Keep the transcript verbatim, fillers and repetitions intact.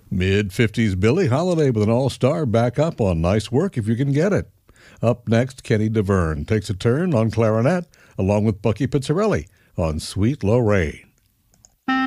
Mid-fifties Billie Holiday with an all-star backup on Nice Work If You Can Get It. Up next, Kenny DeVerne takes a turn on clarinet along with Bucky Pizzarelli on Sweet Lorraine.